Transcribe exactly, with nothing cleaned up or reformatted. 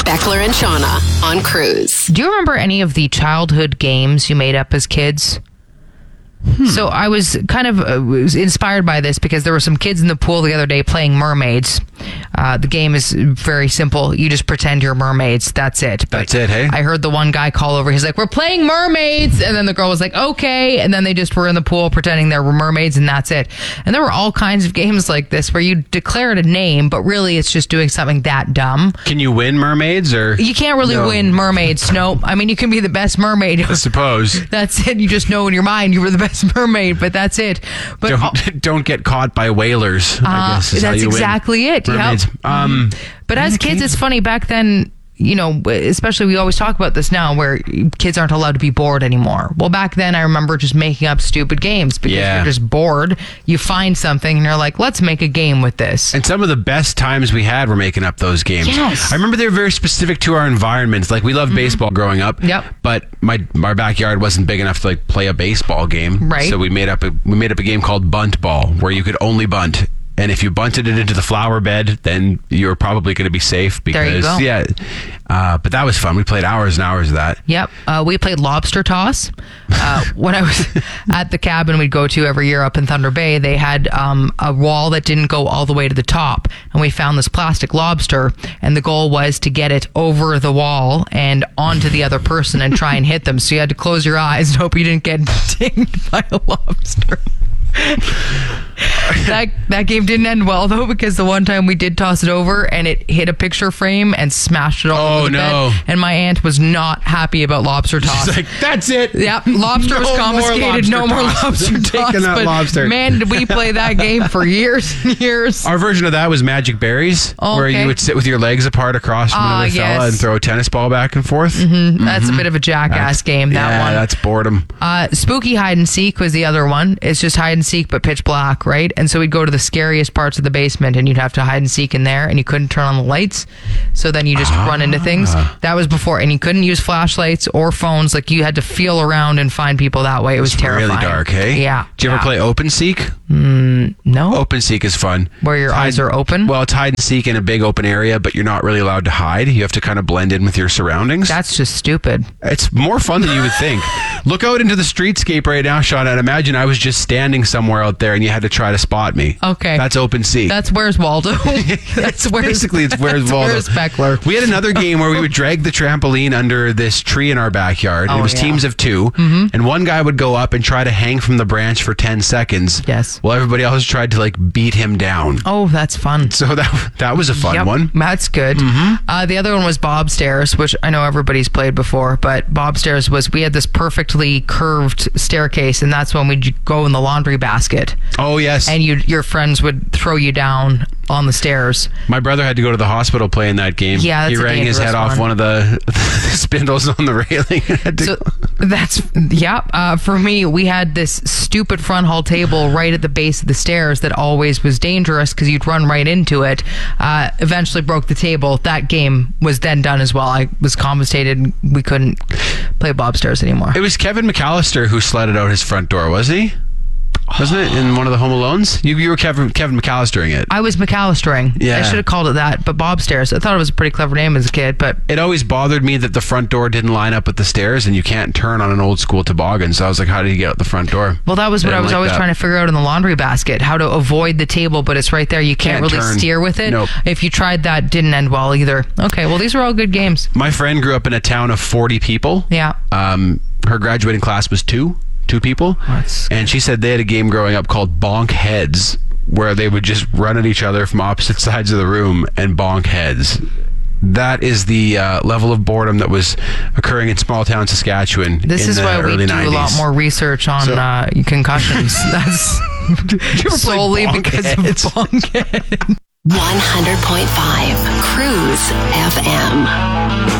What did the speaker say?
Beckler and Shauna on Cruise. Do you remember any of the childhood games you made up as kids? Hmm. So I was kind of uh, was inspired by this because there were some kids in the pool the other day playing mermaids. Uh, the game is very simple. You just pretend you're mermaids. That's it. But That's it, hey? I heard the one guy call over. He's like, we're playing mermaids. And then the girl was like, okay. And then they just were in the pool pretending they were mermaids, and that's it. And there were all kinds of games like this where you declared a name, but really it's just doing something that dumb. Can you win mermaids or? You can't really No. win mermaids. No. I mean, you can be the best mermaid. I suppose. That's it. You just know in your mind you were the best mermaid, but that's it. But Don't, don't get caught by whalers, I uh, guess is how that's you win. exactly it. Mermaids. Yep. Um, But as kids, it's funny. Back then, you know, especially we always talk about this now where kids aren't allowed to be bored anymore. Well, back then, I remember just making up stupid games because Yeah. you're just bored. You find something and you're like, let's make a game with this. And some of the best times we had were making up those games. Yes. I remember they were very specific to our environments. Like we loved baseball growing up. Yep. But my our backyard wasn't big enough to like play a baseball game. Right. So we made up a we made up a game called bunt ball where you could only bunt. And if you bunted it into the flower bed, then you're probably going to be safe because There you go. yeah. Uh, but that was fun. We played hours and hours of that. Yep. Uh, we played lobster toss. Uh, when I was at the cabin we'd go to every year up in Thunder Bay, they had um, a wall that didn't go all the way to the top. And we found this plastic lobster. And the goal was to get it over the wall and onto the other person and try and hit them. So you had to close your eyes and hope you didn't get dinged by a lobster. that that game didn't end well though, because the one time we did toss it over and it hit a picture frame and smashed it all Oh, over the no. bed, and my aunt was not happy about lobster toss. She's like, that's it. Yep, lobster No was more confiscated. lobster No more toss. lobster I'm toss. taking that but lobster. man, did we play that game for years and years. Our version of that was Magic Berries, Oh, where okay. you would sit with your legs apart across from Ah, another fella yes. and throw a tennis ball back and forth. Mm, That's a bit of a jackass game, that yeah, one. that's boredom. Uh, spooky hide and seek was the other one. It's just hide and seek, but pitch black, right? And so we'd go to the scariest parts of the basement and you'd have to hide and seek in there, and you couldn't turn on the lights. So then you just run into things. That was before, and you couldn't use flashlights or phones. Like you had to feel around and find people that way. It was It's terrifying. really dark, hey? Yeah. Do you ever yeah. play Open Seek? No. Open Seek is fun. Where your It's eyes hide- are open? Well, it's hide and seek in a big open area, but you're not really allowed to hide. You have to kind of blend in with your surroundings. That's just stupid. It's more fun than you would think. Look out into the streetscape right now, Sean, and imagine I was just standing somewhere out there and you had to try to spot me. Okay. That's Open Seek. That's Where's Waldo. That's where's, Basically, it's Where's that's Waldo. Where's Beckler. We had another game where we would drag the trampoline under this tree in our backyard. Oh, it was yeah. teams of two, and one guy would go up and try to hang from the branch for ten seconds. Yes. While everybody else tried to like beat him down. Oh, that's fun. So that that was a fun Yep, one. That's good. Uh, the other one was Bob Stairs, which I know everybody's played before, but Bob Stairs was, we had this perfectly curved staircase, and that's when we'd go in the laundry basket, Oh yes. and you your friends would throw you down on the stairs. My brother had to go to the hospital playing that game. Yeah, that's he a rang his dangerous head off one. one of the, the spindles on the railing. Had to- So that's, yeah. Uh, for me, we had this stupid front hall table right at the base of the stairs that always was dangerous because you'd run right into it. Uh, eventually broke the table. That game was then done as well. I was confiscated. We couldn't play Bob Stairs anymore. It was Kevin McAllister who sledded out his front door, was he? Wasn't it in one of the Home Alones? You, you were Kevin Kevin McAllistering it. I was McAllistering. Yeah. I should have called it that, but Bob Stairs. I thought it was a pretty clever name as a kid, but It always bothered me that the front door didn't line up with the stairs, and you can't turn on an old school toboggan. So I was like, how did you get out the front door? well, that was what I Didn't was like always that. trying to figure out in the laundry basket, how to avoid the table, but it's right there. You can't, Can't really turn. steer with it. Nope. If you tried that, didn't end well either. Okay, well, these are all good games. My friend grew up in a town of forty people. Yeah. Um, her graduating class was two, two people. That's And she said they had a game growing up called Bonk Heads, where they would just run at each other from opposite sides of the room and bonk heads. That is the uh, level of boredom that was occurring in small town Saskatchewan. This in is the why we early do nineties. a lot more research on So- uh, concussions. That's ever play solely bonk because heads? of bonk head. one hundred point five Cruise F M.